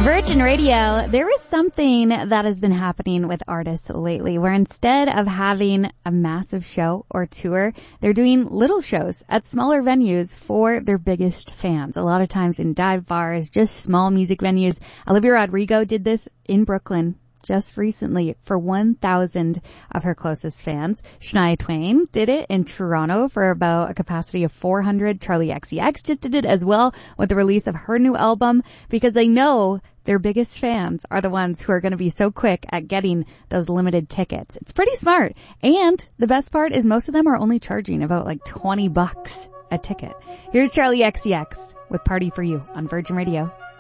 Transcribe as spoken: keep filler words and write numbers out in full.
Virgin Radio, there is something that has been happening with artists lately where instead of having a massive show or tour, they're doing little shows at smaller venues for their biggest fans. A lot of times in dive bars, just small music venues. Olivia Rodrigo did this in Brooklyn just recently for one thousand of her closest fans. Shania Twain did it in Toronto for about a capacity of four hundred. Charli X C X just did it as well with the release of her new album because they know their biggest fans are the ones who are going to be so quick at getting those limited tickets. It's pretty smart. And the best part is most of them are only charging about like twenty bucks a ticket. Here's Charli X C X with Party for You on Virgin Radio.